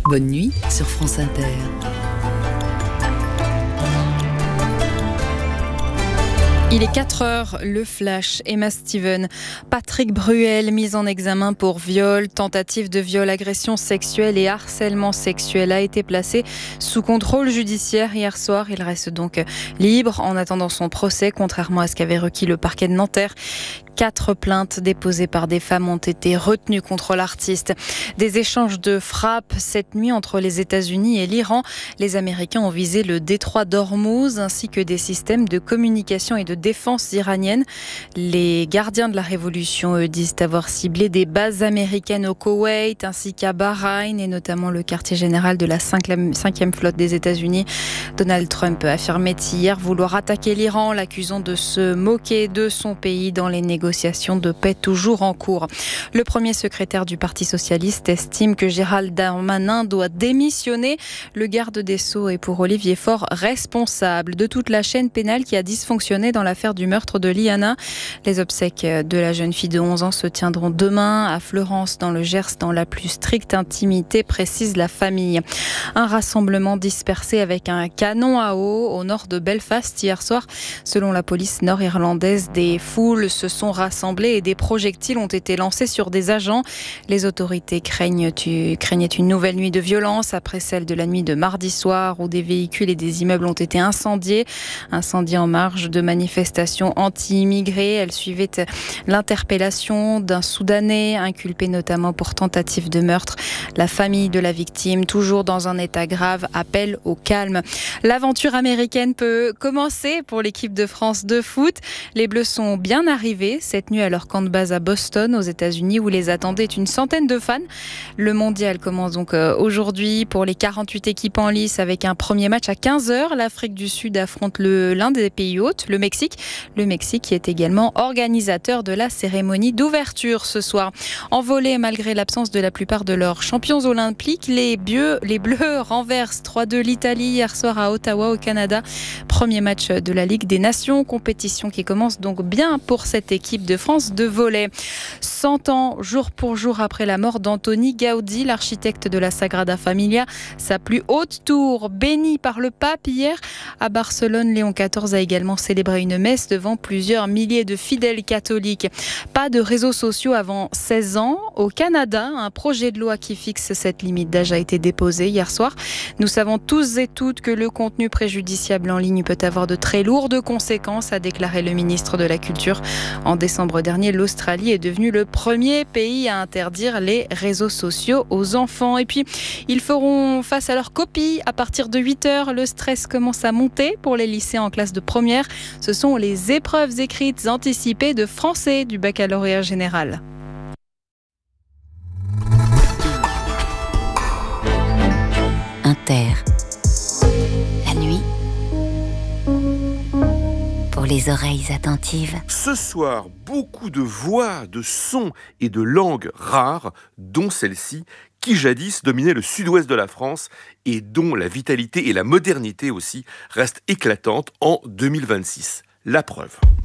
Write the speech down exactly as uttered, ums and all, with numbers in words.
Bonne nuit sur France Inter. Il est quatre heures, le flash. Emma Steven. Patrick Bruel, mis en examen pour viol, tentative de viol, agression sexuelle et harcèlement sexuel, a été placé sous contrôle judiciaire hier soir. Il reste donc libre en attendant son procès, contrairement à ce qu'avait requis le parquet de Nanterre. Quatre plaintes déposées par des femmes ont été retenues contre l'artiste. Des échanges de frappes cette nuit entre les États-Unis et l'Iran. Les Américains ont visé le détroit d'Ormuz ainsi que des systèmes de communication et de défense iranienne. Les gardiens de la révolution, eux, disent avoir ciblé des bases américaines au Koweït ainsi qu'à Bahreïn et notamment le quartier général de la cinquième flotte des États-Unis. Donald Trump a affirmé hier vouloir attaquer l'Iran, l'accusant de se moquer de son pays dans les négociations. Négociations de paix toujours en cours. Le premier secrétaire du Parti socialiste estime que Gérald Darmanin doit démissionner. Le garde des Sceaux est pour Olivier Faure responsable de toute la chaîne pénale qui a dysfonctionné dans l'affaire du meurtre de Liana. Les obsèques de la jeune fille de onze ans se tiendront demain à Fleurance dans le Gers dans la plus stricte intimité, précise la famille. Un rassemblement dispersé avec un canon à eau au nord de Belfast hier soir. Selon la police nord-irlandaise, des foules se sont rassemblés et des projectiles ont été lancés sur des agents. Les autorités craignent, tu, craignaient une nouvelle nuit de violence après celle de la nuit de mardi soir où des véhicules et des immeubles ont été incendiés. Incendiés en marge de manifestations anti-immigrés. Elle suivait l'interpellation d'un Soudanais inculpé notamment pour tentative de meurtre. La famille de la victime, toujours dans un état grave, appelle au calme. L'aventure américaine peut commencer pour l'équipe de France de foot. Les Bleus sont bien arrivés cette nuit à leur camp de base à Boston, aux États-Unis, où les attendait une centaine de fans. Le mondial commence donc aujourd'hui pour les quarante-huit équipes en lice avec un premier match à quinze heures. L'Afrique du Sud affronte le, l'un des pays hôtes, le Mexique. Le Mexique qui est également organisateur de la cérémonie d'ouverture ce soir. En volley, malgré l'absence de la plupart de leurs champions olympiques, les Bleus, les Bleus renversent trois deux l'Italie hier soir à Ottawa au Canada. Premier match de la Ligue des Nations, compétition qui commence donc bien pour cette équipe de France de volley. cent ans, jour pour jour après la mort d'Antoni Gaudí, l'architecte de la Sagrada Familia, sa plus haute tour, bénie par le pape hier. À Barcelone, Léon quatorze a également célébré une messe devant plusieurs milliers de fidèles catholiques. Pas de réseaux sociaux avant seize ans. Au Canada, un projet de loi qui fixe cette limite d'âge a été déposé hier soir. Nous savons tous et toutes que le contenu préjudiciable en ligne peut avoir de très lourdes conséquences, a déclaré le ministre de la Culture. En décembre dernier, l'Australie est devenue le premier pays à interdire les réseaux sociaux aux enfants. Et puis, ils feront face à leurs copies à partir de huit heures. Le stress commence à monter pour les lycéens en classe de première. Ce sont les épreuves écrites anticipées de français du baccalauréat général. Inter. La nuit. Pour les oreilles attentives. Ce soir, beaucoup de voix, de sons et de langues rares, dont celle-ci, qui jadis dominait le sud-ouest de la France et dont la vitalité et la modernité aussi restent éclatantes en deux mille vingt-six. La preuve.